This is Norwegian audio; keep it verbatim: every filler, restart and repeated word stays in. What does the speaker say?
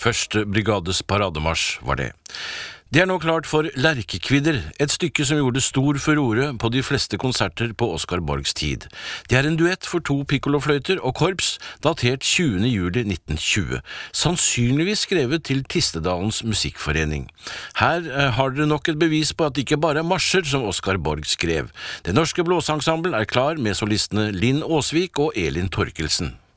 Første brigades parademarsj var det. Det er nå klart for Lerkekvidder, et stykke som gjorde stor furore på de fleste konserter på Oscar Borgs tid. Det er en duett for to pikkolofløyter og korps, datert tjuende juli nitten tjue, sannsynligvis skrevet til Tistedalens musikkforening. Her eh, har dere nok et bevis på at det ikke bare er marsjer som Oscar Borg skrev. Det norske blåseensemble er klar med solistene Linn Åsvik og Elin Torkelsen.